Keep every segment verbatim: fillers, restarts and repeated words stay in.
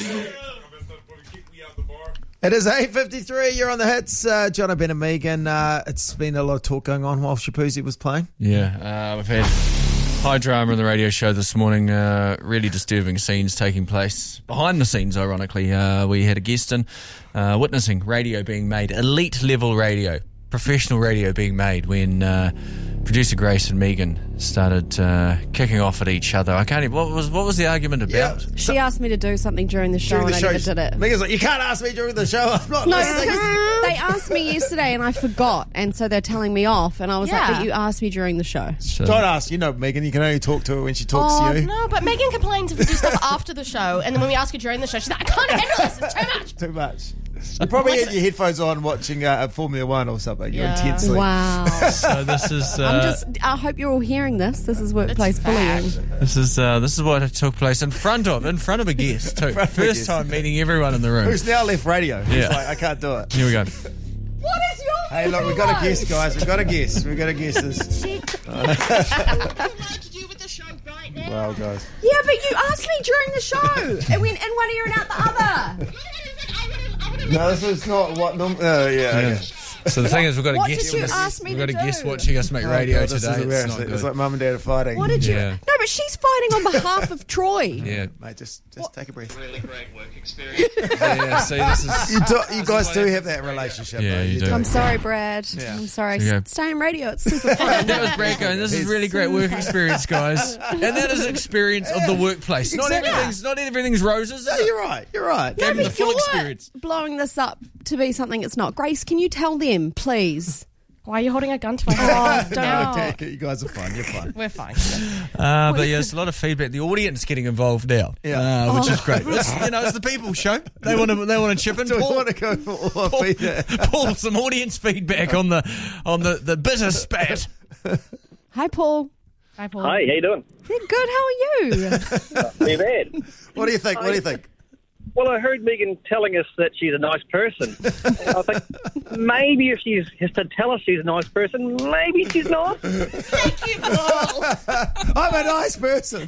It is eight fifty-three. You're on the hits. Uh, John O'Ben and Megan. Uh, it's been a lot of talk going on while Shapuzi was playing. Yeah, uh, we've had high drama on the radio show this morning. Uh, really disturbing scenes taking place behind the scenes, ironically. Uh, we had a guest in uh, witnessing radio being made, elite level radio, professional radio being made when uh, producer Grace and Megan started uh, kicking off at each other. I can't even, what was what was the argument about? Yeah. She asked me to do something during the show During the and show, I never did it. Megan's like, you can't ask me during the show. I'm not No, listening. because they asked me yesterday and I forgot, and so they're telling me off, and I was Yeah. like, but you asked me during the show. So, Don't ask. You know, Megan, you can only talk to her when she talks Oh, to you. No, but Megan complains if we do stuff after the show, and then when we ask her during the show, she's like, I can't handle this, it's too much. Too much. You probably had your headphones on watching uh, Formula One or something. You're Yeah. intensely. Wow. so this is uh, I'm just, I hope you're all hearing this. This is workplace bullying. this is uh, this is what took place in front of in front of a guest too. front of a First guest. time meeting everyone in the room. Who's now left radio. He's Yeah. like, I can't do it. Here we go. What is your Hey, look, we've got a guess, guys. We've got a guess. We've got a guess this. Wow, guys. Yeah, but you asked me during the show. It went in one ear and out the other. No, this is not what... Num- oh, yeah, Yeah. yeah. So the thing is, we've got a What guest. did you ask me We've got to a guest do? watching us make Oh, radio God, this today. is It's embarrassing. not good. It's like mum and dad are fighting. What did you... Yeah. No, but she's fighting on behalf of Troy. Yeah. Mate, just just take a breath. Really great work experience. yeah. See, this is. You, do, you guys do have that relationship. Yeah, mate. you do. I'm sorry, Brad. Yeah. I'm sorry. Yeah. Stay in radio. It's super fun. That was Brad going, this is really great work experience, guys. And that is experience of the workplace. Not Exactly. everything's not everything's roses. No, Is it? you're right. You're right. Gave them the full You're experience. blowing this up to be something it's not. Grace, can you tell them, please? Why are you holding a gun to my head? Oh, don't. No. Okay, you guys are fun. You're fun. We're fine. Uh, but yeah, there's a lot of feedback. The audience getting involved now, Yeah. uh, which is great. It's, you know, it's the people show. They want to they want to chip in. Do we Paul, want to go for all our Paul, feedback? Paul, some audience feedback on the on the, the bitter spat. Hi, Paul. Hi, Paul. Hi, how you doing? Yeah, good. How are you? Pretty bad. What do you think? What do you think? Well, I heard Megan telling us that she's a nice person. I think maybe if she's has to tell us she's a nice person, maybe she's not. Thank you, Paul. I'm a nice person.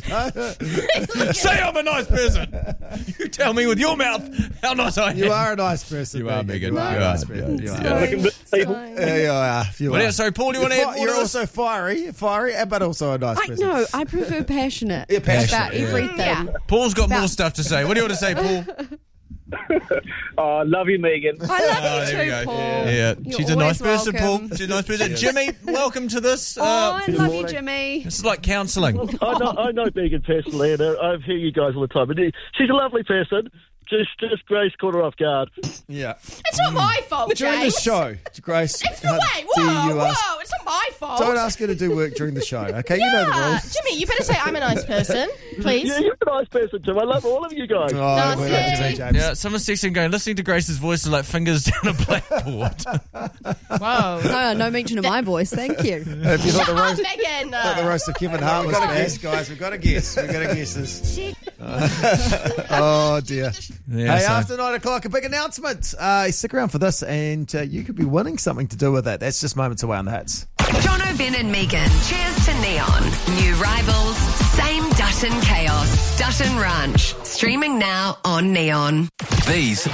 Say I'm a nice person. You tell me with your mouth how nice I am. You are a nice person. You are, Megan. You are You a nice are. person. You Yeah. are. Yeah. Looking good, people. Yeah, you are. You Well, are. yeah, so Paul, do you want to You're, add fi- more you're to this? also fiery, fiery, but also a nice I person. know. I prefer passionate, Yeah, passionate, about yeah. everything. Yeah. Paul's got more About- stuff to say. What do you want to say, Paul? Oh, I love you, Megan. I love Oh, you there we too, go. Paul. Yeah, You're she's a nice always person, welcome. Paul. She's a nice person. Jimmy, welcome to this. Oh, Uh, I love you, Jimmy. this is like counselling. I know, I know Megan personally, and uh, I hear you guys all the time. But she's a lovely person. Just, just Grace caught her off guard. Yeah. It's not my fault, During the James. show, Grace. It's how not, wait, dare whoa, you whoa, ask- it's not my fault. Don't ask her to do work during the show, okay? You know the Yeah. rules. Jimmy, you better say I'm a nice person, please. Yeah, you're a nice person too. I love all of you guys. Oh, No, we're it's not Jimmy. Jimmy James. Yeah, someone's texting going, listening to Grace's voice is like fingers down a blackboard. Whoa. No, no mention of my voice. Thank you. If you thought the Oh, roast, Megan. thought the Uh, roast of Kevin Hart was We've got a bad. guess, guys. We've got to guess. We've got to guess this. Oh, dear. Yeah, hey, so- after nine o'clock, a big announcement. Uh, stick around for this, and uh, you could be winning something to do with that. That's just moments away on the hits. John O'Ben and Megan. Cheers to Neon. New rivals, same Dutton chaos. Dutton Ranch. Streaming now on Neon. These